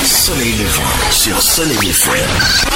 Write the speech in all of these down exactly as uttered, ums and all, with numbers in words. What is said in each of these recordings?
Soleil levant sur Soleil F M.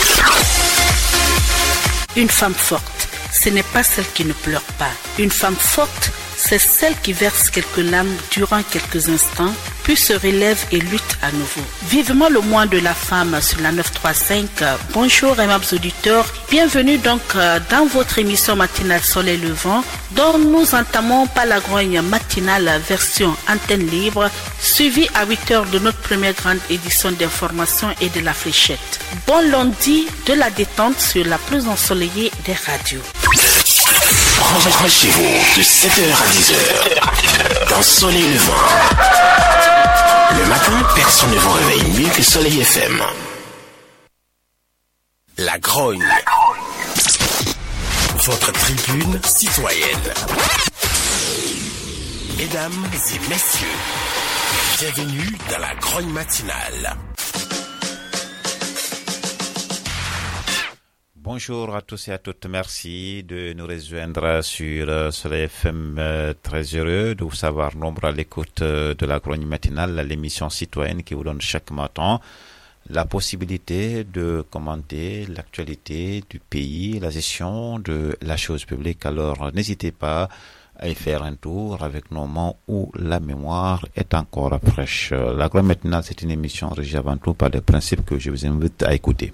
Une femme forte, ce n'est pas celle qui ne pleure pas. Une femme forte, c'est celle qui verse quelques larmes durant quelques instants, puis se relève et lutte à nouveau. Vivement le mois de la femme sur la neuf trois cinq. Bonjour aimables auditeurs, bienvenue donc dans votre émission matinale Soleil Levant, dont nous entamons par la grogne matinale version antenne libre, suivie à huit heures de notre première grande édition d'information et de la fléchette. Bon lundi de la détente sur la plus ensoleillée des radios. Branchez-vous de sept heures à dix heures dans Soleil Levant. Le matin, personne ne vous réveille mieux que Soleil F M. La grogne. Votre tribune citoyenne. Mesdames et messieurs, bienvenue dans la grogne matinale. Bonjour à tous et à toutes, merci de nous rejoindre sur Soleil F M. Très heureux de vous savoir nombre à l'écoute de la grogne matinale, l'émission citoyenne qui vous donne chaque matin la possibilité de commenter l'actualité du pays, la gestion de la chose publique. Alors n'hésitez pas à y faire un tour avec nos moments où la mémoire est encore fraîche. La grogne matinale, c'est une émission régie avant tout par des principes que je vous invite à écouter.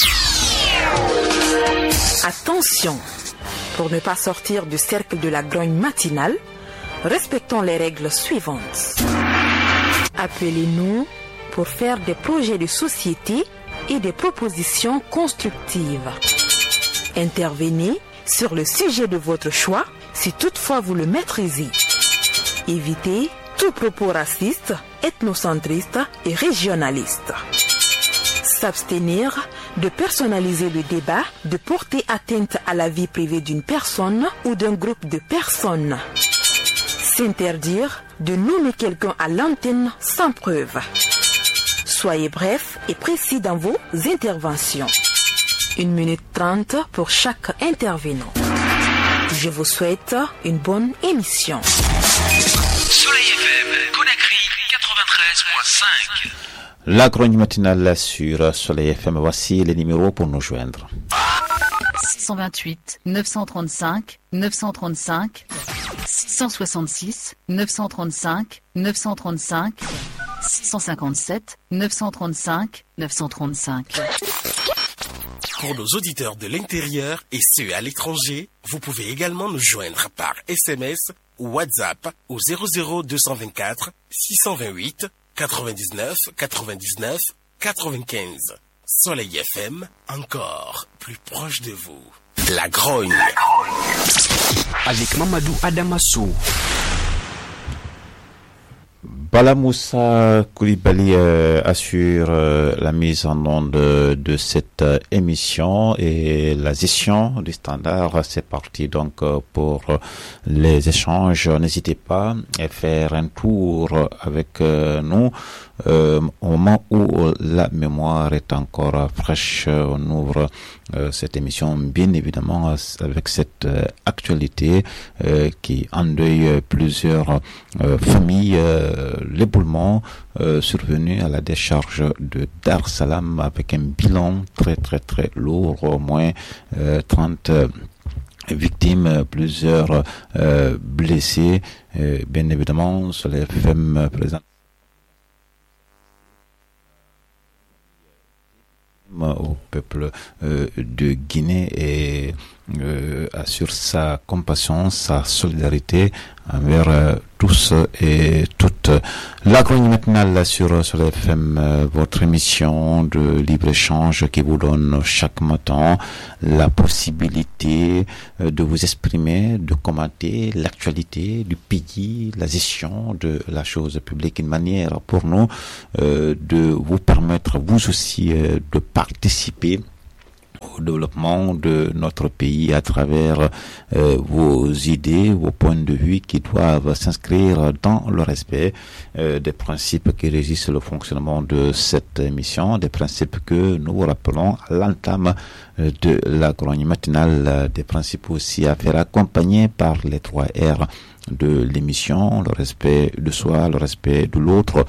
Attention, pour ne pas sortir du cercle de la grogne matinale, respectons les règles suivantes. Appelez-nous pour faire des projets de société et des propositions constructives. Intervenez sur le sujet de votre choix si toutefois vous le maîtrisez. Évitez tout propos raciste, ethnocentriste et régionaliste. S'abstenir de personnaliser le débat, de porter atteinte à la vie privée d'une personne ou d'un groupe de personnes. S'interdire de nommer quelqu'un à l'antenne sans preuve. Soyez bref et précis dans vos interventions. Une minute trente pour chaque intervenant. Je vous souhaite une bonne émission. Soleil F M, Conakry quatre-vingt-treize virgule cinq. La grogne matinale sur Soleil F M, voici les numéros pour nous joindre. cent vingt-huit, neuf cent trente-cinq, neuf cent trente-cinq, cent soixante-six, neuf cent trente-cinq, neuf cent trente-cinq, cent cinquante-sept, neuf cent trente-cinq, neuf cent trente-cinq. Pour nos auditeurs de l'intérieur et ceux à l'étranger, vous pouvez également nous joindre par S M S ou WhatsApp au zéro zéro deux cent vingt-quatre six cent vingt-huit quatre-vingt-dix-neuf quatre-vingt-dix-neuf quatre-vingt-quinze. Soleil F M, encore plus proche de vous. La grogne. Avec Mamadou Adamassou. Bala Moussa Koulibaly euh, assure euh, la mise en onde de, de cette euh, émission et la gestion du standard. C'est parti donc euh, pour euh, les échanges. N'hésitez pas à faire un tour avec euh, nous euh, au moment où la mémoire est encore fraîche. On ouvre euh, cette émission bien évidemment avec cette euh, actualité euh, qui endeuille plusieurs euh, familles. Euh, L'éboulement euh, survenu à la décharge de Dar Salam avec un bilan très très très lourd, au moins euh, trente euh, victimes, plusieurs euh, blessés. Euh, bien évidemment, sur les F M présents au peuple euh, de Guinée et euh, assure sa compassion, sa solidarité envers euh, tous et toutes. La grogne matinale sur, sur F M, euh, votre émission de libre-échange qui vous donne chaque matin la possibilité euh, de vous exprimer, de commenter l'actualité du pays, la gestion de la chose publique, une manière pour nous euh, de vous permettre vous aussi euh, de participer au développement de notre pays à travers euh, vos idées, vos points de vue qui doivent s'inscrire dans le respect euh, des principes qui régissent le fonctionnement de cette émission, des principes que nous vous rappelons à l'entame euh, de la grogne matinale, des principes aussi à faire accompagner par les trois R de l'émission, le respect de soi, le respect de l'autre,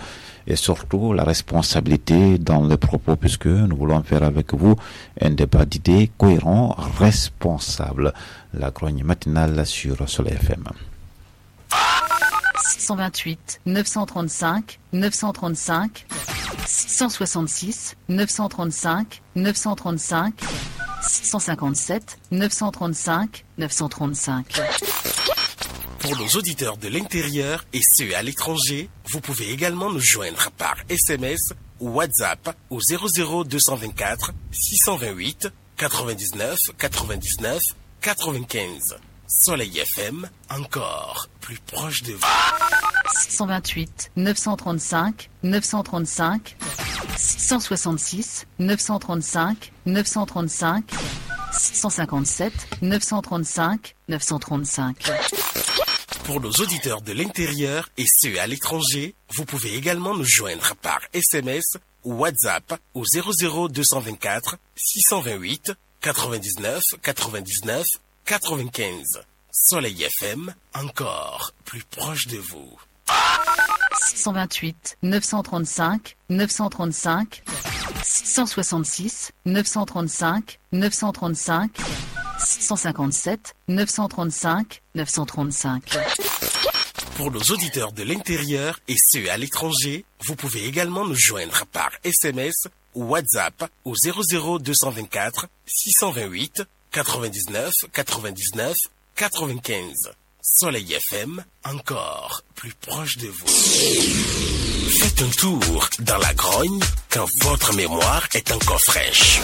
et surtout la responsabilité dans les propos, puisque nous voulons faire avec vous un débat d'idées cohérent, responsable. La grogne matinale sur Soleil F M. six cent vingt-huit, neuf cent trente-cinq, neuf cent trente-cinq, six cent soixante-six, neuf cent trente-cinq, neuf cent trente-cinq, six cent cinquante-sept, neuf cent trente-cinq, neuf cent trente-cinq. Pour nos auditeurs de l'intérieur et ceux à l'étranger, vous pouvez également nous joindre par S M S ou WhatsApp au zéro zéro deux cent vingt-quatre six cent vingt-huit quatre-vingt-dix-neuf quatre-vingt-dix-neuf quatre-vingt-quinze. Soleil F M, encore plus proche de vous. six cent vingt-huit, neuf cent trente-cinq, neuf cent trente-cinq, six cent soixante-six, neuf cent trente-cinq, neuf cent trente-cinq, six cent cinquante-sept, neuf cent trente-cinq, neuf cent trente-cinq. Pour nos auditeurs de l'intérieur et ceux à l'étranger, vous pouvez également nous joindre par S M S ou WhatsApp au zéro zéro deux cent vingt-quatre six cent vingt-huit quatre-vingt-dix-neuf quatre-vingt-dix-neuf quatre-vingt-quinze. Soleil F M, encore plus proche de vous. six cent vingt-huit, neuf cent trente-cinq, neuf cent trente-cinq, six cent soixante-six, neuf cent trente-cinq, neuf cent trente-cinq, six cent cinquante-sept, neuf cent trente-cinq, neuf cent trente-cinq. Pour nos auditeurs de l'intérieur et ceux à l'étranger, vous pouvez également nous joindre par S M S ou WhatsApp au zéro zéro deux cent vingt-quatre six cent vingt-huit quatre-vingt-dix-neuf quatre-vingt-dix-neuf quatre-vingt-quinze. Soleil F M, encore plus proche de vous. Faites un tour dans la grogne quand votre mémoire est encore fraîche.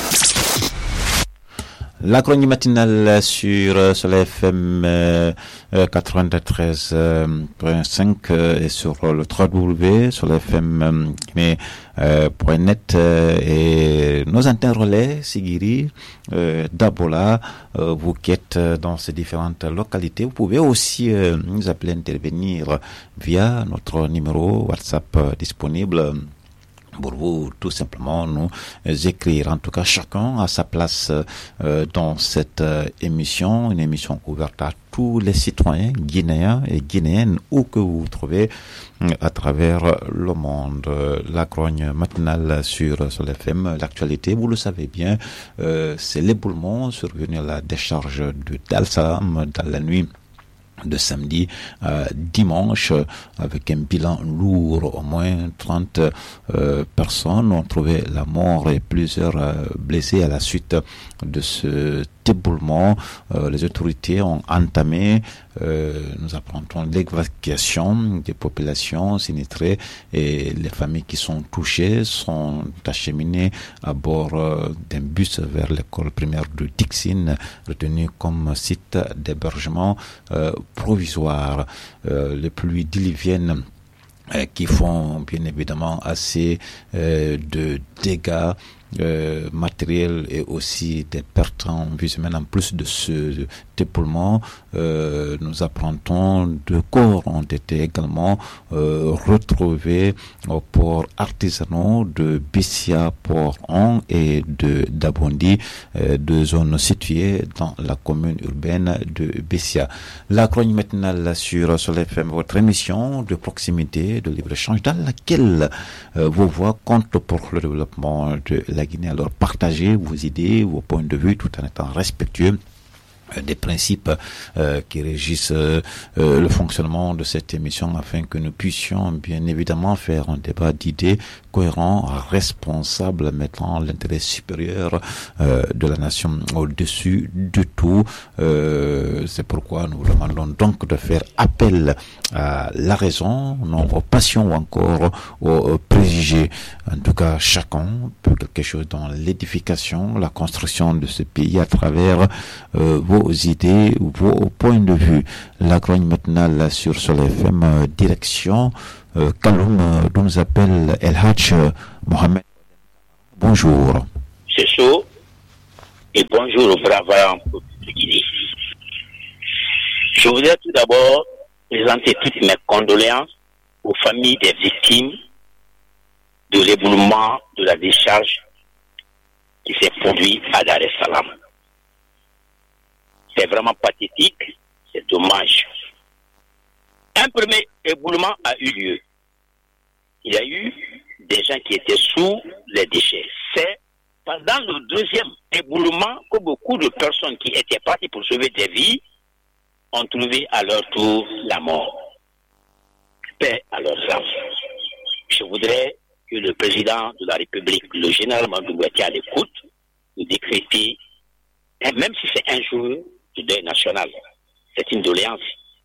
La chronique matinale sur Soleil F M euh, quatre-vingt-treize virgule cinq euh, et sur le w w w point soleil f m point net euh, et nos interrelais, Sigiri, euh, Dabola, euh, vous qui êtes dans ces différentes localités. Vous pouvez aussi euh, nous appeler, intervenir via notre numéro WhatsApp euh, disponible. Pour vous, tout simplement, nous écrire. En tout cas, chacun a sa place euh, dans cette euh, émission, une émission ouverte à tous les citoyens guinéens et guinéennes, où que vous vous trouvez euh, à travers le monde. La grogne matinale sur, sur l'F M, l'actualité, vous le savez bien, euh, c'est l'éboulement survenu à la décharge de Dar es Salaam dans la nuit de samedi à dimanche, avec un bilan lourd. Au moins trente euh, personnes ont trouvé la mort et plusieurs euh, blessés à la suite de ce éboulement. Euh, les autorités ont entamé, euh, nous apprendrons, l'évacuation des populations sinistrées, et les familles qui sont touchées sont acheminées à bord euh, d'un bus vers l'école primaire de Dixine, retenue comme site d'hébergement euh, provisoire. Euh, les pluies diluviennes euh, qui font bien évidemment assez euh, de dégâts Euh, matériel et aussi des pertes en vie humaine. En plus de ce dépouillement, euh, nous apprendons deux corps ont été également euh, retrouvés au port artisanal de Bessia, port un, et de d'Abondi, euh, deux zones situées dans la commune urbaine de Bessia. La chronique matinale sur Soleil F M, votre émission de proximité, de libre-échange, dans laquelle euh, vos voix comptent pour le développement de la Guinée. Alors partagez vos idées, vos points de vue, tout en étant respectueux des principes euh, qui régissent euh, euh, le fonctionnement de cette émission, afin que nous puissions bien évidemment faire un débat d'idées cohérent, responsable, mettant l'intérêt supérieur euh, de la nation au-dessus de tout. Euh, c'est pourquoi nous vous demandons donc de faire appel à la raison, non aux passions ou encore aux préjugés. En tout cas, chacun peut quelque chose dans l'édification, la construction de ce pays à travers euh, vos vos idées, vos points de vue. La grogne matinale sur Soleil F M, euh, direction euh, Kaloum, euh, dont nous appelle El Hadj Mohamed. Bonjour. C'est chaud. Et bonjour aux braves de Guinée. Je voudrais tout d'abord présenter toutes mes condoléances aux familles des victimes de l'éboulement de la décharge qui s'est produit à Dar es Salaam. C'est vraiment pathétique, c'est dommage. Un premier éboulement a eu lieu. il y a eu des gens qui étaient sous les déchets. C'est pendant le deuxième éboulement que beaucoup de personnes qui étaient parties pour sauver des vies ont trouvé à leur tour la mort. Paix à leurs âmes. Je voudrais que le président de la République, le général Mamadou Bouaké, à l'écoute, nous décréter, et même si c'est un jour de deuil national, c'est une doléance.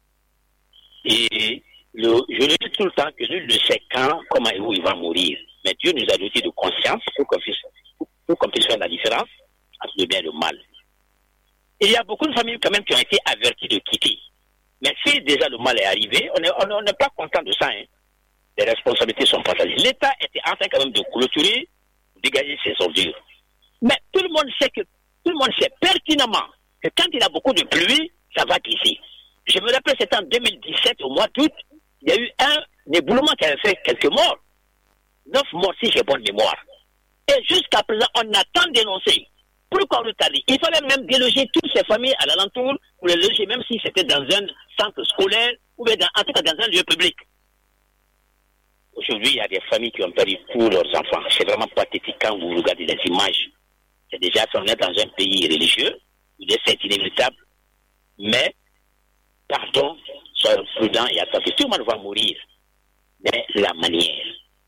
Et le, je le dis tout le temps que nul ne sait quand, comment et où il va mourir. Mais Dieu nous a doté de conscience pour qu'on puisse, pour qu'on puisse faire la différence entre le bien et le mal. Il y a beaucoup de familles quand même qui ont été averties de quitter. Mais si déjà le mal est arrivé, on n'est on n'est pas content de ça. Hein. Les responsabilités sont partagées. L'État était en train quand même de clôturer, de dégager ses ordures. Mais tout le monde sait que tout le monde sait pertinemment que quand il y a beaucoup de pluie, ça va glisser. Je me rappelle, c'était en deux mille dix-sept, au mois d'août, il y a eu un éboulement qui avait fait quelques morts. Neuf morts, si j'ai bonne mémoire. Et jusqu'à présent, on a tant dénoncé. Pourquoi retarder? Il fallait même déloger toutes ces familles à l'alentour pour les loger, même si c'était dans un centre scolaire ou bien dans, en tout cas dans un lieu public. Aujourd'hui, il y a des familles qui ont perdu tous leurs enfants. C'est vraiment pathétique quand vous regardez les images. C'est déjà si on est dans un pays religieux, où c'est inévitable. Mais, pardon, soyons prudents et attentifs. Tout le monde va mourir. Mais la manière.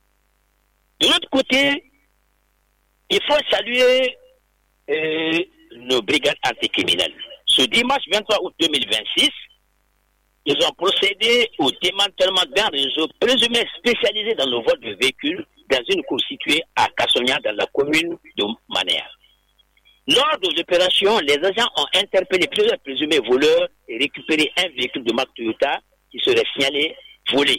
De l'autre côté, il faut saluer euh, nos brigades anticriminelles. Ce dimanche vingt-trois août deux mille vingt-six, ils ont procédé au démantèlement d'un réseau présumé spécialisé dans le vol de véhicules dans une cour située à Kassonia, dans la commune de Manéa. Lors de l'opération, les agents ont interpellé plusieurs présumés voleurs et récupéré un véhicule de marque Toyota qui serait signalé volé.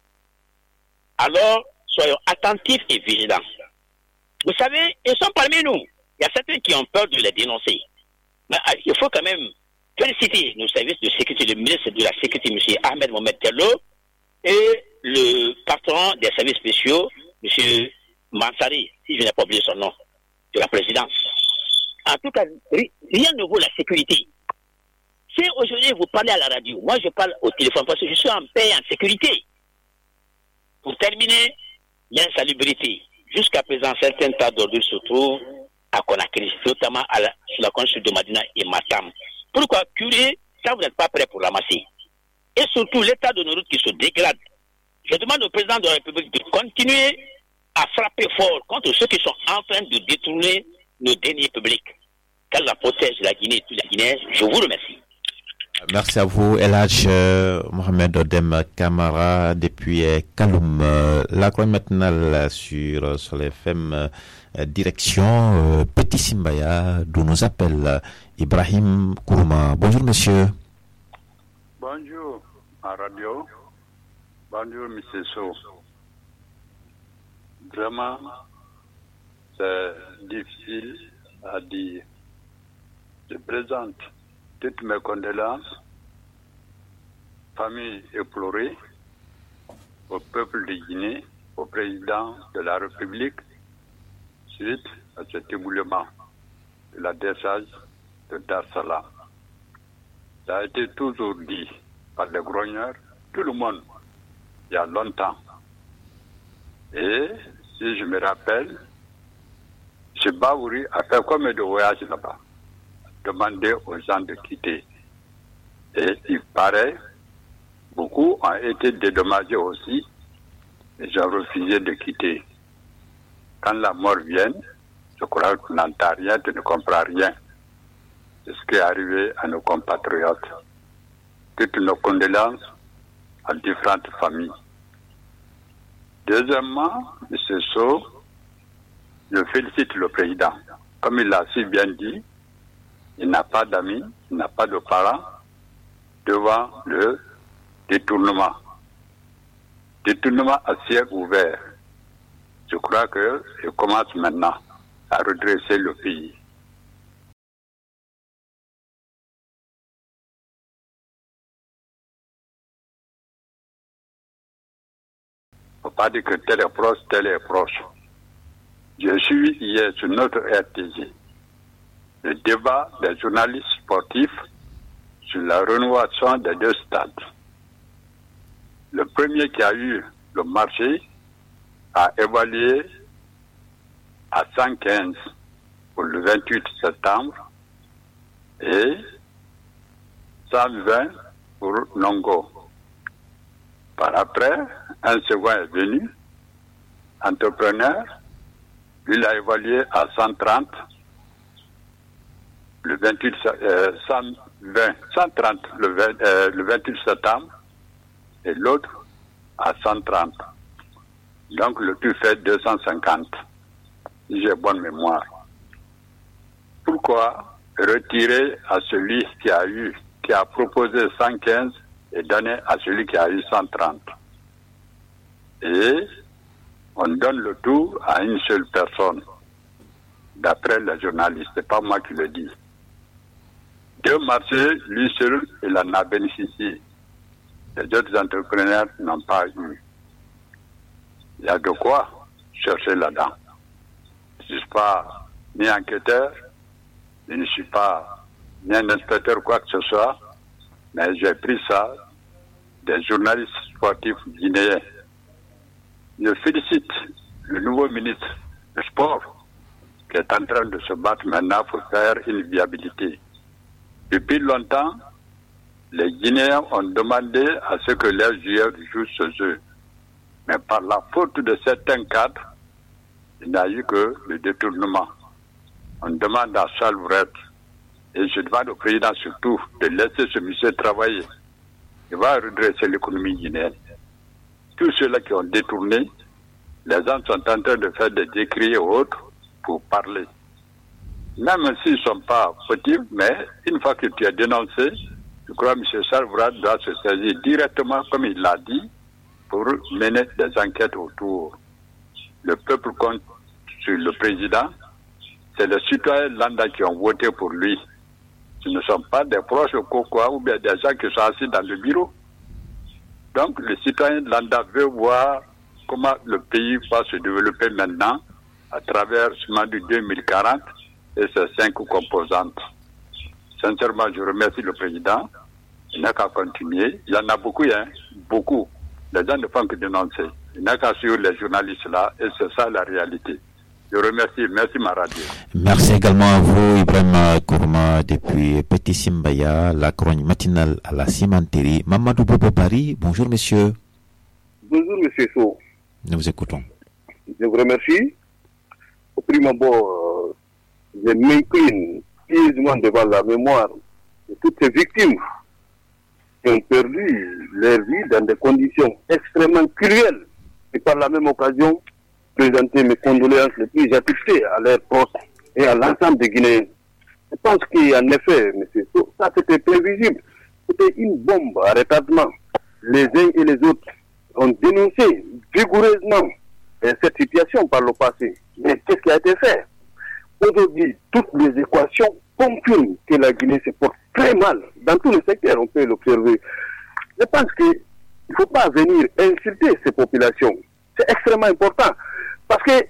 Alors, soyons attentifs et vigilants. Vous savez, ils sont parmi nous. Il y a certains qui ont peur de les dénoncer. Mais il faut quand même féliciter nos services de sécurité, le ministre de la Sécurité, M. Ahmed Mohamed Tello, et le patron des services spéciaux, M. Mansari, si je n'ai pas oublié son nom, de la présidence. En tout cas, rien ne vaut la sécurité. Si aujourd'hui vous parlez à la radio, moi je parle au téléphone parce que je suis en paix et en sécurité. Pour terminer, l'insalubrité. Jusqu'à présent, certains tas d'ordures se trouvent à Conakry, notamment à la, sur la consul de Madina et Matam. Pourquoi curer, ça vous n'êtes pas prêt pour ramasser? Et surtout, l'état de nos routes qui se dégrade. Je demande au président de la République de continuer à frapper fort contre ceux qui sont en train de détourner nos deniers publics. Qu'Allah protège la Guinée et tous les Guinéens. Je vous remercie. Merci à vous, El Hadj euh, Mohamed Odem Kamara depuis euh, Kaloum. Euh, la croix matinale sur, euh, sur les F M, euh, direction euh, Petit Simbaya, d'où nous appelle euh, Ibrahim Kourouma. Bonjour monsieur. Bonjour à radio. Bonjour monsieur So. Vraiment, c'est difficile à dire. Je présente toutes mes condoléances, famille éplorée, au peuple de Guinée, au président de la République, suite à cet éboulement de la décharge de Dar Salam. Ça a été toujours dit par les grogneurs, tout le monde, il y a longtemps. Et si je me rappelle, M. Baouri a fait combien de voyages là-bas? Demander aux gens de quitter. Et il paraît, beaucoup ont été dédommagés aussi, et j'ai refusé de quitter. Quand la mort vient, je crois qu'on n'entend rien, tu ne comprends rien. C'est ce qui est arrivé à nos compatriotes. Toutes nos condoléances à différentes familles. Deuxièmement, M. So, je félicite le président. Comme il l'a si bien dit, il n'a pas d'amis, il n'a pas de parents devant le détournement. Détournement à ciel ouvert. Je crois qu'il commence maintenant à redresser le pays. Il ne faut pas dire que tel est proche, tel est proche. Je suis hier sur notre R T G. Le débat des journalistes sportifs sur la rénovation des deux stades. Le premier qui a eu le marché, a évalué à cent quinze pour le vingt-huit septembre et cent vingt pour Nongo. Par après, un second est venu, entrepreneur, lui l'a évalué à cent trente, le vingt-huit, euh, cent vingt, cent trente le, vingt, euh, le vingt-huit septembre, et l'autre à cent trente. Donc le tout fait deux cent cinquante, si j'ai bonne mémoire. Pourquoi retirer à celui qui a eu, qui a proposé cent quinze et donner à celui qui a eu cent trente? Et on donne le tout à une seule personne, d'après les journalistes, c'est pas moi qui le dis. Deux marchés, lui seul, il en a bénéficié. Les autres entrepreneurs n'ont pas eu. Il y a de quoi chercher là-dedans. Je ne suis pas ni enquêteur, je ne suis pas ni un inspecteur quoi que ce soit, mais j'ai pris ça des journalistes sportifs guinéens. Je félicite le nouveau ministre du Sport qui est en train de se battre maintenant pour faire une viabilité. Depuis longtemps, les Guinéens ont demandé à ce que les joueurs jouent ce jeu. Mais par la faute de certains cadres, il n'y a eu que le détournement. On demande à Charles Vret, et je demande au président surtout de laisser ce monsieur travailler. Il va redresser l'économie guinéenne. Tous ceux-là qui ont détourné, les gens sont en train de faire des décrets ou autres pour parler. Même s'ils ne sont pas fautifs, mais une fois que tu as dénoncé, je crois que M. Charles Vret doit se saisir directement, comme il l'a dit, pour mener des enquêtes autour. Le peuple compte sur le président. C'est les citoyens de Landa qui ont voté pour lui. Ce ne sont pas des proches au Cocoa ou bien des gens qui sont assis dans le bureau. Donc, les citoyens de Landa veulent voir comment le pays va se développer maintenant à travers ce moment du deux mille quarante et ses cinq composantes. Sincèrement, je remercie le président. Il n'a qu'à continuer. Il y en a beaucoup, hein, beaucoup. Les gens ne font que dénoncer. Il n'a qu'à suivre les journalistes là, et c'est ça la réalité. Je remercie. Merci, ma radio. Merci également à vous, Ibrahim Kourma, depuis Petit Simbaya, la chronique matinale à la cimenterie. Mamadou Bobo Paris, bonjour monsieur. Bonjour monsieur Sow. Nous vous écoutons. Je vous remercie. Au prime abord, je m'incline pieusement devant la mémoire de toutes ces victimes qui ont perdu leur vie dans des conditions extrêmement cruelles. Et par la même occasion, présenter mes condoléances les plus attristées à leurs proches et à l'ensemble des Guinéens. Je pense qu'en effet, monsieur, ça c'était prévisible. C'était une bombe à retardement. Les uns et les autres ont dénoncé vigoureusement cette situation par le passé. Mais qu'est-ce qui a été fait? Aujourd'hui, toutes les équations confirment que la Guinée se porte très mal. Dans tous les secteurs, on peut l'observer. Je pense qu'il ne faut pas venir insulter ces populations. C'est extrêmement important. Parce que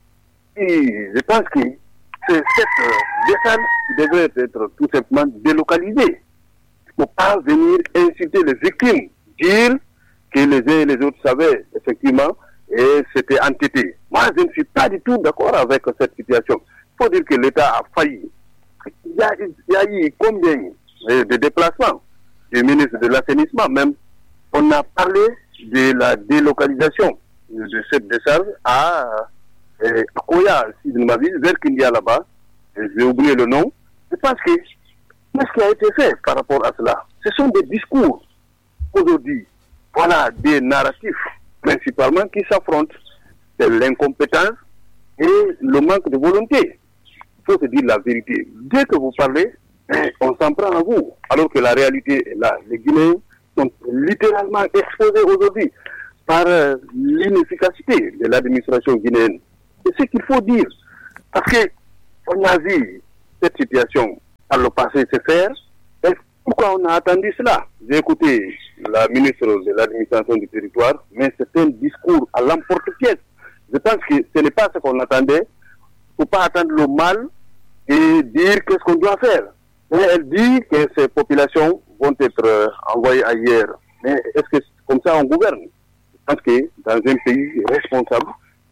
je pense que cette descente devrait être tout simplement délocalisée. Il ne faut pas venir insulter les victimes, dire que les uns et les autres savaient effectivement et c'était entêté. Moi, je ne suis pas du tout d'accord avec cette situation. Il faut dire que l'État a failli. Il y a, il y a eu combien de déplacements du ministre de l'Assainissement même. On a parlé de la délocalisation de cette décharge à, euh, à Koya, si je ne m'abuse, vers Kindia là-bas. J'ai oublié le nom. Je pense que qu'est-ce qui a été fait par rapport à cela? Ce sont des discours aujourd'hui. Voilà des narratifs principalement qui s'affrontent. C'est l'incompétence et le manque de volonté. Il faut se dire la vérité. Dès que vous parlez, on s'en prend à vous. Alors que la réalité est là. Les Guinéens sont littéralement exposés aujourd'hui par euh, l'inefficacité de l'administration guinéenne. C'est ce qu'il faut dire. Parce que on a vu cette situation par le passé se faire. Et pourquoi on a attendu cela? J'ai écouté la ministre de l'administration du territoire, mais c'est un discours à l'emporte-pièce. Je pense que ce n'est pas ce qu'on attendait. Il ne faut pas attendre le mal et dire qu'est-ce qu'on doit faire. Mais elle dit que ces populations vont être euh, envoyées ailleurs. Mais est-ce que comme ça on gouverne? Je pense que dans un pays responsable,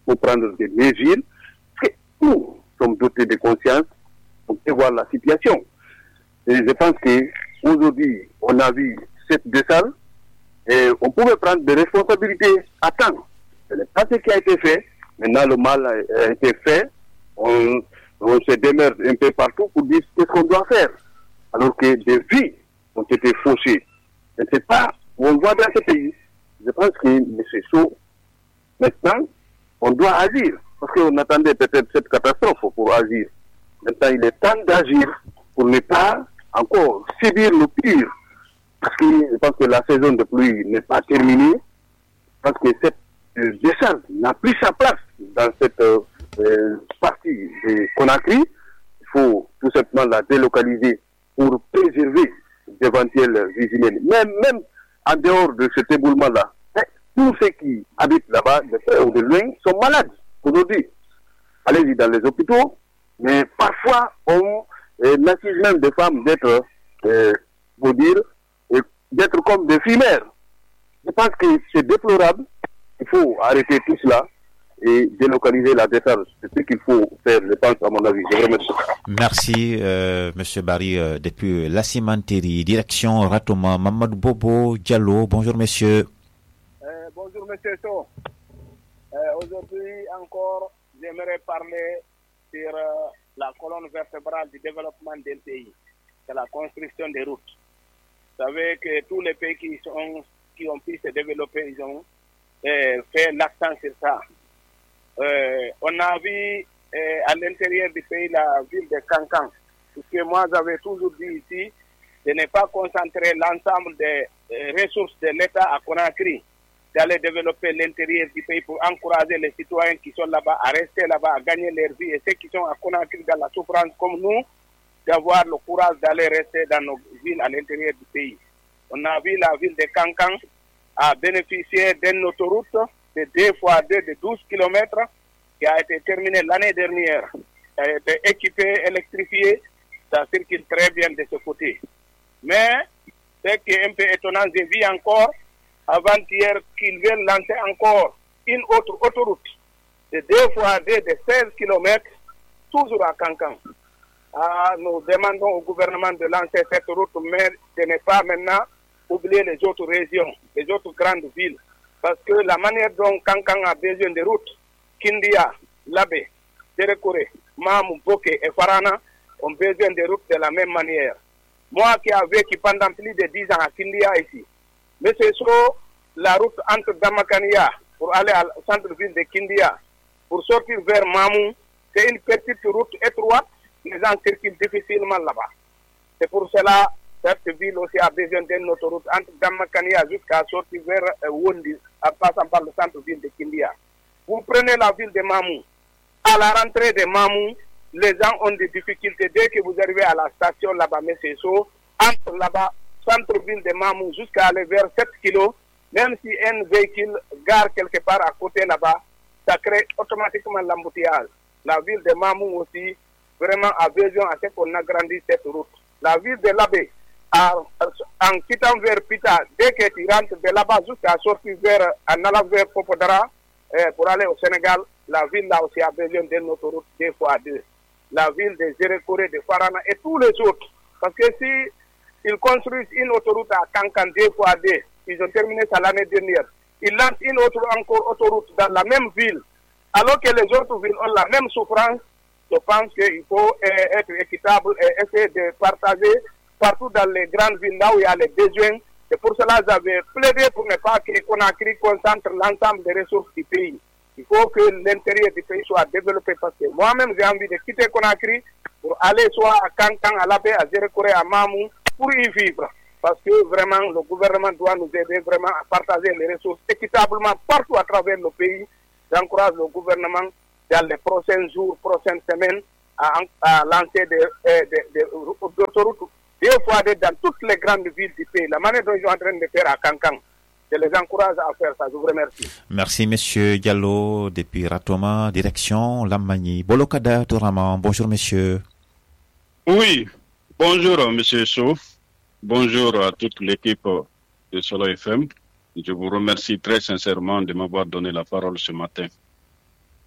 faut prendre des mesures. Parce que nous sommes dotés de conscience pour prévoir la situation. Et je pense qu'aujourd'hui, on a vu cette desserte et on pouvait prendre des responsabilités à temps. Ce n'est pas ce qui a été fait. Maintenant, le mal a été fait. On, on se démerde un peu partout pour dire ce qu'on doit faire. Alors que des vies ont été fauchées. Et c'est pas, on voit dans ce pays. Je pense que M. Sow, maintenant, on doit agir. Parce qu'on attendait peut-être cette catastrophe pour agir. Maintenant, il est temps d'agir pour ne pas encore subir le pire. Parce que je pense que la saison de pluie n'est pas terminée. Parce que cette euh, descente n'a plus sa place dans cette euh, euh, partie de Conakry. Il faut tout simplement la délocaliser pour préserver d'éventuels vigilants. Même, même en dehors de cet éboulement-là, tous ceux qui habitent là-bas, de près ou de loin, sont malades aujourd'hui. Allez-y dans les hôpitaux, mais parfois on euh, accuse même des femmes d'être, euh, pour dire, euh, d'être comme des fumeurs. Je pense que c'est déplorable. Il faut arrêter tout cela et délocaliser la décharge. C'est ce qu'il faut faire, je pense, à mon avis. Je vous remercie. Merci, euh, Monsieur Barry, euh, depuis la cimenterie, direction Ratoma, Mamadou Bobo Diallo. Bonjour, monsieur. Euh, bonjour, monsieur Sow. Euh, aujourd'hui encore, j'aimerais parler sur euh, la colonne vertébrale du développement d'un pays. C'est la construction des routes. Vous savez que tous les pays qui, sont, qui ont pu se développer, ils ont euh, fait l'accent sur ça. Euh, on a vu euh, à l'intérieur du pays la ville de Kankan. Parce que moi, j'avais toujours dit ici de ne pas concentrer l'ensemble des euh, ressources de l'État à Conakry, d'aller développer l'intérieur du pays pour encourager les citoyens qui sont là-bas à rester là-bas, à gagner leur vie, et ceux qui sont à Conakry dans la souffrance comme nous, d'avoir le courage d'aller rester dans nos villes à l'intérieur du pays. On a vu la ville de Kankan a bénéficié d'une autoroute de deux fois deux de douze kilomètres qui a été terminée l'année dernière. Elle a été équipée, électrifiée, ça circule très bien de ce côté. Mais ce qui est un peu étonnant, j'ai vu encore avant-hier qu'ils veulent lancer encore une autre autoroute de deux fois deux de seize kilomètres, toujours à Kankan. Ah, nous demandons au gouvernement de lancer cette route, mais de ne pas maintenant oublier les autres régions, les autres grandes villes. Parce que la manière dont Kankan a besoin de routes, Kindia, Labé, Derekore, Mamou, Boké et Farana ont besoin de routes de la même manière. Moi qui ai vécu pendant plus de dix ans à Kindia ici, mais c'est sur la route entre Damakania pour aller au centre-ville de Kindia, pour sortir vers Mamou, c'est une petite route étroite, les gens circulent difficilement là-bas. C'est pour cela que cette ville aussi a besoin d'une autoroute entre Damakania jusqu'à sortir vers euh, Wondi, en passant par le centre-ville de Kindia. Vous prenez la ville de Mamou. À la rentrée de Mamou, les gens ont des difficultés. Dès que vous arrivez à la station là-bas, mais c'est ça, entre là-bas, centre-ville de Mamou jusqu'à aller vers sept kilos, même si un véhicule gare quelque part à côté là-bas, ça crée automatiquement l'embouteillage. La ville de Mamou aussi, vraiment a besoin à ce qu'on agrandisse cette route. La ville de Labé, en quittant vers Pita, dès que tu rentres de là-bas jusqu'à sortir vers, en allant vers Popodara, eh, pour aller au Sénégal, la ville là aussi a besoin d'une autoroute deux fois deux. La ville de Zérekoré, de Farana et tous les autres. Parce que si ils construisent une autoroute à Kankan deux fois deux, ils ont terminé ça l'année dernière, ils lancent une autre encore autoroute dans la même ville, alors que les autres villes ont la même souffrance. Je pense qu'il faut euh, être équitable et essayer de partager partout dans les grandes villes là où il y a les besoins. Et pour cela, j'avais plaidé pour ne pas que Conakry concentre l'ensemble des ressources du pays. Il faut que l'intérieur du pays soit développé parce que moi-même j'ai envie de quitter Conakry pour aller soit à Kankan, à Labé, à Zérekoré, à Mamou, pour y vivre. Parce que vraiment, le gouvernement doit nous aider vraiment à partager les ressources équitablement partout à travers le pays. J'encourage le gouvernement dans les prochains jours, prochaines semaines, à, à lancer des, des, des, des autoroutes deux fois dans toutes les grandes villes du pays. La manière dont ils sont en train de faire à Kankan, je les encourage à faire ça. Je vous remercie. Merci, monsieur Diallo, depuis Ratoma, direction Lamagny. Bolokada Touraman, bonjour, monsieur. Oui, bonjour, monsieur Sow. Bonjour à toute l'équipe de Solo F M. Je vous remercie très sincèrement de m'avoir donné la parole ce matin.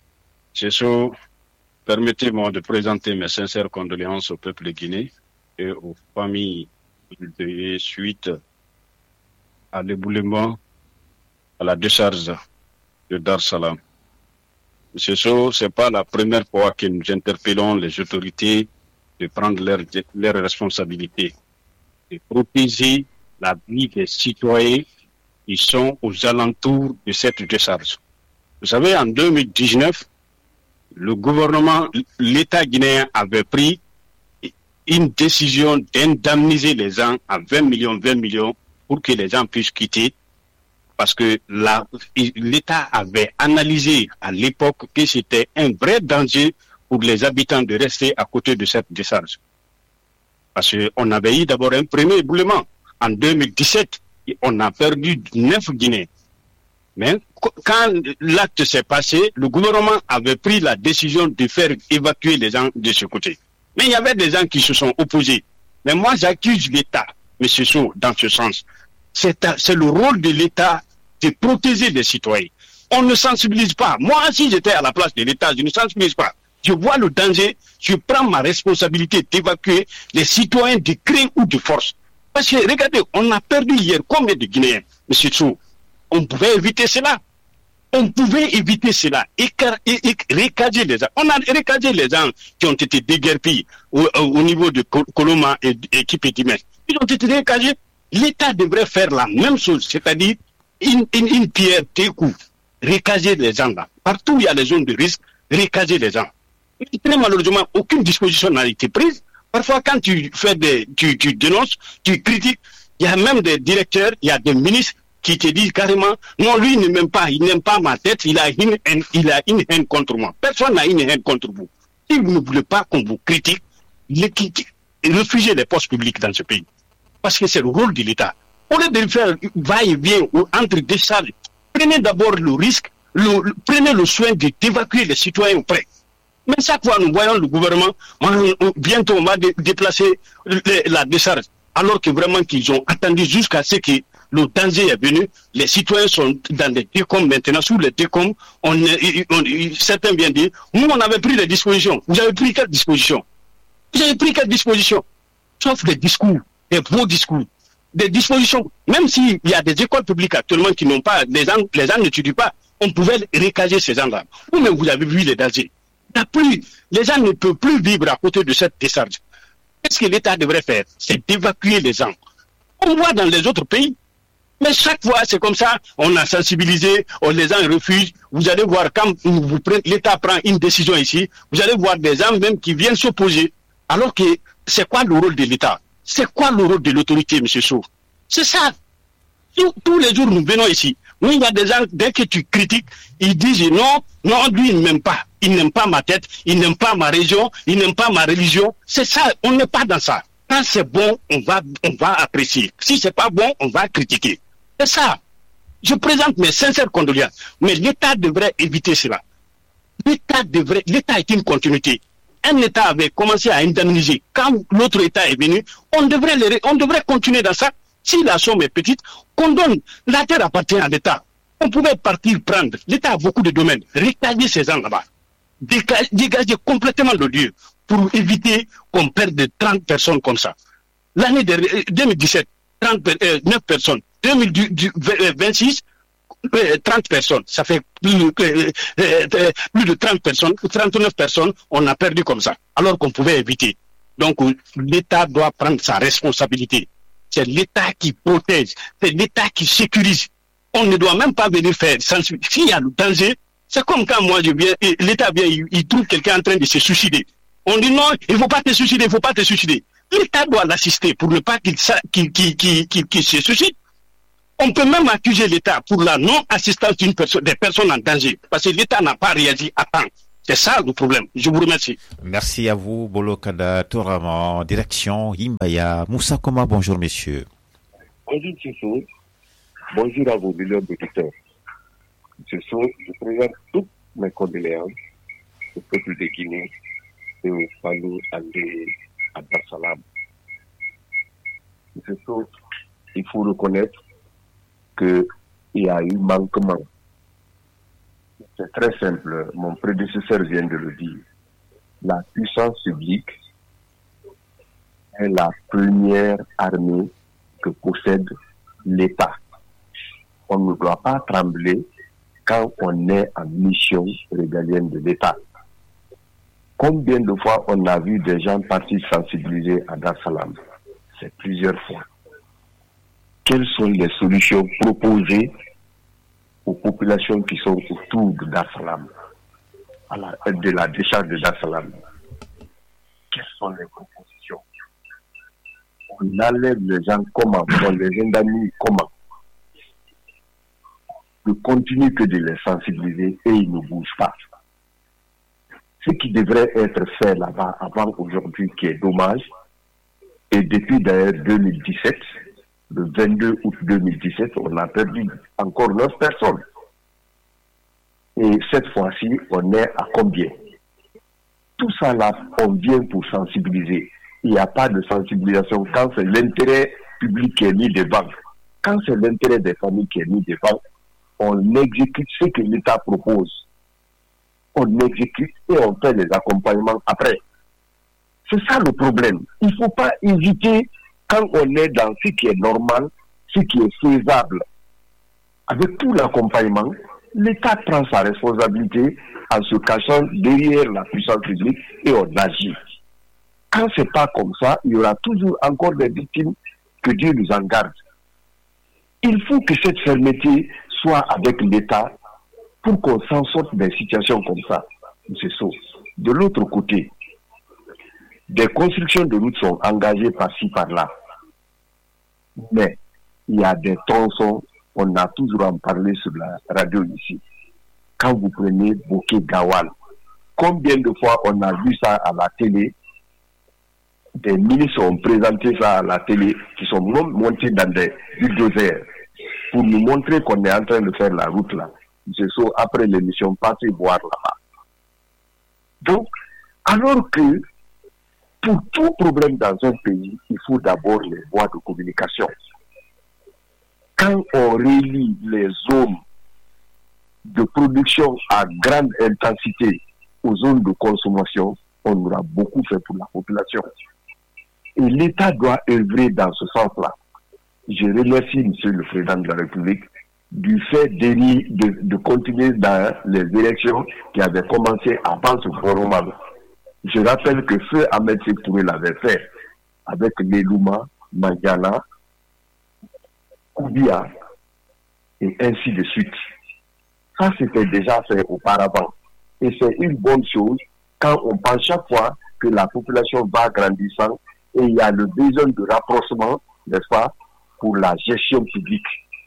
C'est ça. Permettez-moi de présenter mes sincères condoléances au peuple de Guinée et aux familles de suite à l'éboulement, à la décharge de Dar Salam. Monsieur So, ce n'est pas la première fois que nous interpellons les autorités de prendre leurs leur responsabilités, de protéger la vie des citoyens qui sont aux alentours de cette décharge. Vous savez, en deux mille dix-neuf, le gouvernement, l'État guinéen avait pris une décision d'indemniser les gens à vingt millions, vingt millions pour que les gens puissent quitter, parce que la, l'État avait analysé à l'époque que c'était un vrai danger pour les habitants de rester à côté de cette décharge. Parce qu'on avait eu d'abord un premier éboulement. En deux mille dix-sept, on a perdu neuf Guinéens. Mais quand l'acte s'est passé, le gouvernement avait pris la décision de faire évacuer les gens de ce côté. Mais il y avait des gens qui se sont opposés. Mais moi, j'accuse l'État, M. Sow, dans ce sens. C'est, c'est le rôle de l'État de protéger les citoyens. On ne sensibilise pas. Moi, si j'étais à la place de l'État, je ne sensibilise pas. Je vois le danger, je prends ma responsabilité d'évacuer les citoyens de gré ou de force. Parce que, regardez, on a perdu hier combien de Guinéens, M. Sow? On pouvait éviter cela. On pouvait éviter cela. Et, et, et recaser les gens. On a recasé les gens qui ont été déguerpis au, au niveau de Coloma et équipe Étimès. Ils ont été recasés. L'État devrait faire la même chose, c'est-à-dire une, une, une pierre, deux coups. Recaser les gens là. Partout où il y a les zones de risque, recaser les gens. Et très malheureusement, aucune disposition n'a été prise. Parfois, quand tu fais des, tu, tu dénonces, tu critiques, il y a même des directeurs, il y a des ministres qui te disent carrément, non, lui, il ne m'aime pas, il n'aime pas ma tête, il a une haine, il a une haine contre moi. Personne n'a une haine contre vous. Si vous ne voulez pas qu'on vous critique, refusez les postes publics dans ce pays. Parce que c'est le rôle de l'État. Au lieu de faire va-et-vient entre des salles, prenez d'abord le risque, le, le, prenez le soin de d'évacuer les citoyens auprès. Mais chaque fois, nous voyons le gouvernement, bientôt on va dé, déplacer les, la décharge, alors que vraiment qu'ils ont attendu jusqu'à ce que le danger est venu. Les citoyens sont dans les décombres maintenant. Sous les décombres, on, on, on, certains viennent dire, nous on avait pris les dispositions. Vous avez pris quelles dispositions? Vous avez pris quelles dispositions? Sauf des discours, des beaux discours. Des dispositions, même s'il y a des écoles publiques actuellement qui n'ont pas, les gens, les gens n'étudient pas, on pouvait recaser ces gens-là. Ou même vous avez vu les dangers. Plus, les gens ne peuvent plus vivre à côté de cette décharge. Qu'est-ce que l'État devrait faire? C'est d'évacuer les gens. On voit dans les autres pays. Mais chaque fois, c'est comme ça, on a sensibilisé, on les gens refusent. Vous allez voir, quand vous prenez, l'État prend une décision ici, vous allez voir des gens même qui viennent s'opposer. Alors que c'est quoi le rôle de l'État? C'est quoi le rôle de l'autorité, M. Sow? C'est ça. Tous, tous les jours, nous venons ici. Nous, il y a des gens, dès que tu critiques, ils disent non, non, lui, il ne m'aime pas. Il n'aime pas ma tête, il n'aime pas ma région, il n'aime pas ma religion. C'est ça, on n'est pas dans ça. Quand c'est bon, on va, on va apprécier. Si c'est pas bon, on va critiquer. C'est ça. Je présente mes sincères condoléances. Mais l'État devrait éviter cela. L'État devrait, l'État est une continuité. Un État avait commencé à indemniser. Quand l'autre État est venu, on devrait, les, on devrait continuer dans ça. Si la somme est petite, qu'on donne. La terre appartient à l'État. On pouvait partir prendre. L'État a beaucoup de domaines. Recaser ces gens là-bas. Dégager, dégager complètement le lieu pour éviter qu'on perde trente personnes comme ça. L'année de deux mille dix-sept, trente-neuf personnes. deux mille vingt-six, trente personnes. Ça fait plus, plus de trente personnes, trente-neuf personnes, on a perdu comme ça. Alors qu'on pouvait éviter. Donc, l'État doit prendre sa responsabilité. C'est l'État qui protège. C'est l'État qui sécurise. On ne doit même pas venir faire. S'il y a le danger, c'est comme quand moi je viens, l'État vient, il, il trouve quelqu'un en train de se suicider. On dit non, il ne faut pas te suicider, il ne faut pas te suicider. L'État doit l'assister pour ne pas qu'il, qu'il, qu'il, qu'il, qu'il, qu'il se suicide. On peut même accuser l'État pour la non-assistance d'une personne, des personnes en danger, parce que l'État n'a pas réagi à temps. C'est ça le problème. Je vous remercie. Merci à vous, Bolokada Toraman, direction Imbaya. Moussa Koma, bonjour messieurs. Bonjour Tissot. Bonjour à vos millions d'auditeurs. Monsieur Sow, je présente toutes mes condoléances au peuple de Guinée et aux familles allées à Dar Salam. Monsieur Sow, il faut reconnaître qu'il y a eu manquement C'est très simple. Mon prédécesseur vient de le dire. La puissance publique est la première armée que possède l'État. On ne doit pas trembler quand on est en mission régalienne de l'État. Combien de fois on a vu des gens partir sensibiliser à Dar es Salaam? C'est plusieurs fois. Quelles sont les solutions proposées aux populations qui sont autour de Dar es Salaam, à la, de la décharge de Dar es Salaam? Quelles sont les propositions? On enlève les gens comment? On les indemnise comment? On continue que de les sensibiliser et ils ne bougent pas. Ce qui devrait être fait là-bas avant aujourd'hui, qui est dommage, et depuis d'ailleurs deux mille dix-sept, le vingt-deux août deux mille dix-sept, on a perdu encore neuf personnes. Et cette fois-ci, on est à combien? Tout ça là, on vient pour sensibiliser. Il n'y a pas de sensibilisation quand c'est l'intérêt public qui est mis devant. Quand c'est l'intérêt des familles qui est mis devant, on exécute ce que l'État propose. On exécute et on fait les accompagnements après. C'est ça le problème. Il ne faut pas hésiter quand on est dans ce qui est normal, ce qui est faisable. Avec tout l'accompagnement, l'État prend sa responsabilité en se cachant derrière la puissance publique et on agit. Quand ce n'est pas comme ça, il y aura toujours encore des victimes, que Dieu nous en garde. Il faut que cette fermeté soit avec l'État pour qu'on s'en sorte des situations comme ça. C'est ça. De l'autre côté, des constructions de routes sont engagées par-ci, par-là. Mais il y a des tronçons, on a toujours en parlé sur la radio ici. Quand vous prenez Bokeh Gawal, combien de fois on a vu ça à la télé? Des ministres ont présenté ça à la télé, qui sont montés dans des bulldozers pour nous montrer qu'on est en train de faire la route là. C'est ça, après l'émission, passez voir là-bas. Donc, alors que pour tout problème dans un pays, il faut d'abord les voies de communication. Quand on relie les zones de production à grande intensité aux zones de consommation, on aura beaucoup fait pour la population. Et l'État doit œuvrer dans ce sens-là. Je remercie M. le Président de la République du fait de, de, de continuer dans les élections qui avaient commencé avant ce forum. Je rappelle que Feu Ahmed Sékou Touré l'avait fait avec les Louma, Mandiana, Koubia et ainsi de suite. Ça, c'était déjà fait auparavant. Et c'est une bonne chose quand on pense chaque fois que la population va grandissant et il y a le besoin de rapprochement, n'est-ce pas, pour la gestion publique.